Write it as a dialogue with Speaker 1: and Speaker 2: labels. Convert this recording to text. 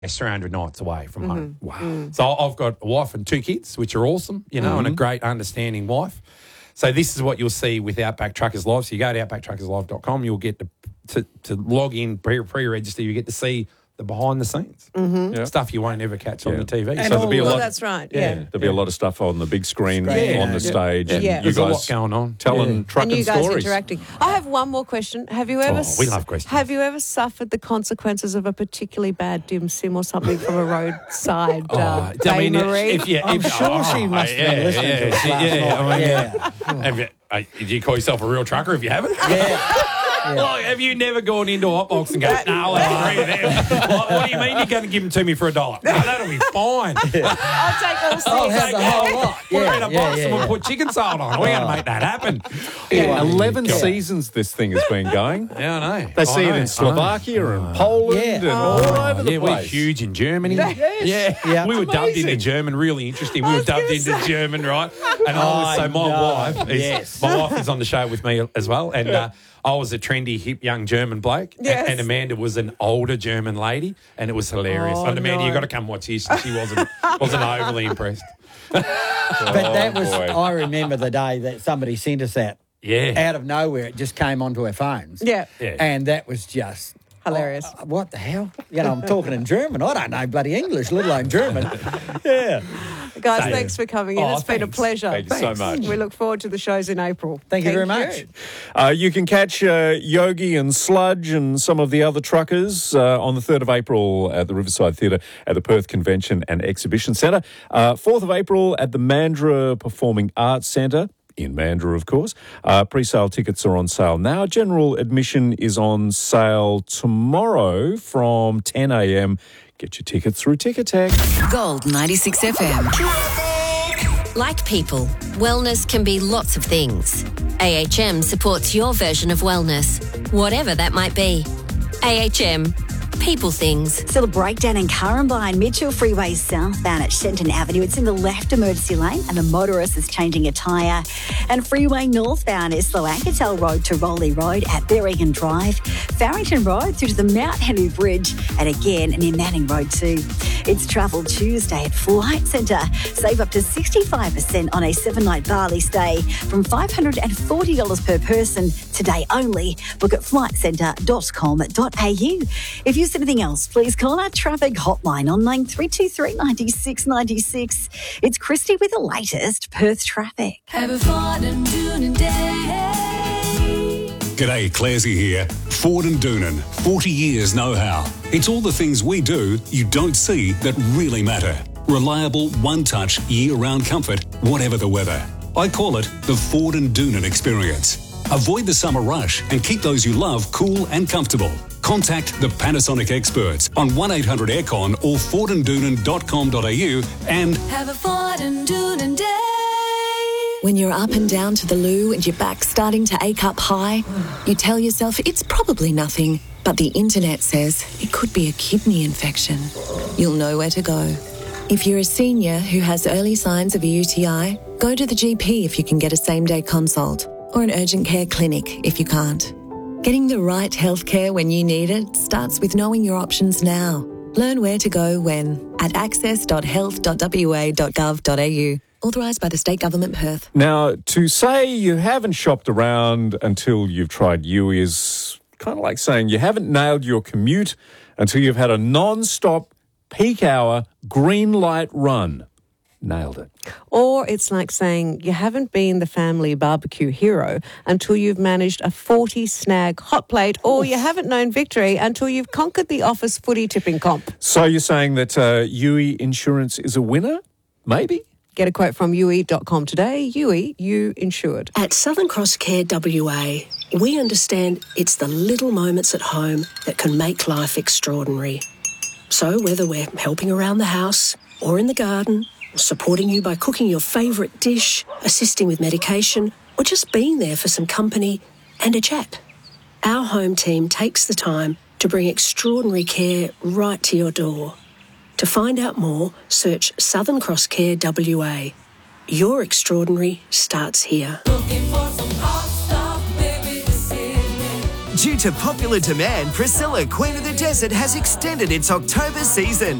Speaker 1: It's 300 nights away from home. Wow. So I've got a wife and 2 kids, which are awesome, and a great understanding wife. So this is what you'll see with Outback Truckers Live. So you go to outbacktruckerslive.com, you'll get to log in, pre-register, you get to see the behind the scenes stuff you won't ever catch on the TV.
Speaker 2: And
Speaker 1: so there'll be a lot.
Speaker 3: That's right.
Speaker 2: There'll be a lot of stuff on the big screen, on the stage. And
Speaker 3: Yeah.
Speaker 2: you
Speaker 1: There's a lot
Speaker 2: guys
Speaker 1: going on.
Speaker 2: telling trucking
Speaker 3: And you guys
Speaker 2: stories.
Speaker 3: interacting. I have one more question. Have you ever
Speaker 1: we love questions.
Speaker 3: Have you ever suffered the consequences of a particularly bad dim sim or something from a roadside bain-marie?
Speaker 4: I'm sure she must have been listening to us last night.
Speaker 1: Do you call yourself a real trucker if you haven't? Like, have you never gone into a hot box and go, no, I agree with them? What do you mean you're going to give them to me for $1? No, that'll be fine.
Speaker 3: I'll take all 6.
Speaker 4: I'll have the whole lot.
Speaker 1: We're in a box and we'll put chicken salt on. We're going to make that happen.
Speaker 2: 11 seasons this thing has been going.
Speaker 1: Yeah, I know.
Speaker 2: They see it in Slovakia and Poland and all over the
Speaker 1: We're
Speaker 2: place.
Speaker 1: huge in Germany.
Speaker 4: Yeah.
Speaker 1: We were dubbed into German, really interesting. We were dubbed into German, right? And my wife is on the show with me as well. And I was a trendy, hip, young German bloke.
Speaker 3: Yes.
Speaker 1: And Amanda was an older German lady. And it was hilarious. And Amanda, you've got to come watch this. She wasn't overly impressed.
Speaker 4: But that was, I remember the day that somebody sent us that.
Speaker 1: Yeah.
Speaker 4: Out of nowhere, it just came onto our phones.
Speaker 3: Yeah.
Speaker 4: And that was just
Speaker 3: Hilarious.
Speaker 4: What the hell? I'm talking in German. I don't know bloody English, let alone German. Yeah.
Speaker 3: Guys, thanks for coming in. It's been a pleasure.
Speaker 2: Thank you so much.
Speaker 3: We look forward to the shows in April.
Speaker 4: Thank you very much.
Speaker 2: You can catch Yogi and Sludge and some of the other truckers on the 3rd of April at the Riverside Theatre at the Perth Convention and Exhibition Centre. 4th of April at the Mandurah Performing Arts Centre. In Mandurah, of course. Pre-sale tickets are on sale now. General admission is on sale tomorrow from 10 a.m. Get your tickets through Ticketek.
Speaker 5: Gold 96 FM. Like people, wellness can be lots of things. AHM supports your version of wellness, whatever that might be. AHM. People things.
Speaker 6: Still a breakdown in Currumbine, Mitchell Freeway southbound at Shenton Avenue. It's in the left emergency lane and the motorist is changing a tyre. And Freeway northbound is Sloankatel Road to Rowley Road at Berrigan Drive, Farrington Road through to the Mount Henry Bridge and again near Manning Road too. It's Travel Tuesday at Flight Centre. Save up to 65% on a 7-night Bali stay from $540 per person today only. Book at flightcentre.com.au. If you see anything else, please call our traffic hotline on 9323 96 96. It's Christy with the latest Perth traffic.
Speaker 7: Have a Ford and Doonan day.
Speaker 8: G'day, Clarsey here. Ford and Doonan, 40 years know-how. It's all the things we do you don't see that really matter. Reliable, one-touch, year-round comfort, whatever the weather. I call it the Ford and Doonan experience. Avoid the summer rush and keep those you love cool and comfortable. Contact the Panasonic experts on 1-800-AIRCON or FordandDoonan.com.au and
Speaker 7: have a Ford and Doonan day.
Speaker 5: When you're up and down to the loo and your back's starting to ache up high, you tell yourself it's probably nothing, but the internet says it could be a kidney infection. You'll know where to go. If you're a senior who has early signs of a UTI, go to the GP if you can get a same-day consult, or an urgent care clinic if you can't. Getting the right healthcare when you need it starts with knowing your options now. Learn where to go when at access.health.wa.gov.au. Authorised by the State Government, Perth.
Speaker 2: Now, to say you haven't shopped around until you've tried Yui is kind of like saying you haven't nailed your commute until you've had a non-stop peak hour green light run. Nailed it.
Speaker 3: Or it's like saying you haven't been the family barbecue hero until you've managed a 40-snag hot plate, or you haven't known victory until you've conquered the office footy tipping comp.
Speaker 2: So you're saying that Yui Insurance is a winner? Maybe?
Speaker 3: Get a quote from Yui.com today. Yui, you insured.
Speaker 9: At Southern Cross Care WA, we understand it's the little moments at home that can make life extraordinary. So whether we're helping around the house or in the garden, supporting you by cooking your favourite dish, assisting with medication, or just being there for some company and a chat, our home team takes the time to bring extraordinary care right to your door. To find out more, search Southern Cross Care WA. Your extraordinary starts here.
Speaker 10: Due to popular demand, Priscilla, Queen of the Desert, has extended its October season.